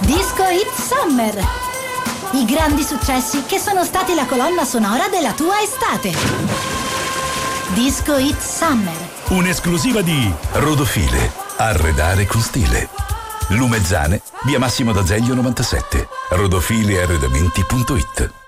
Disco Hit Summer. I grandi successi che sono stati la colonna sonora della tua estate. Disco Hit Summer. Un'esclusiva di Rodofile. Arredare con stile. Lumezzane, via Massimo d'Azeglio 97. rodofilearredamenti.it.